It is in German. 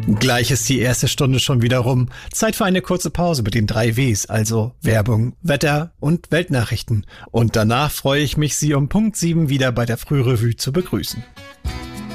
Gleich ist die erste Stunde schon wieder rum. Zeit für eine kurze Pause mit den 3 Ws, also Werbung, Wetter und Weltnachrichten. Und danach freue ich mich, Sie um Punkt 7 wieder bei der Frührevue zu begrüßen.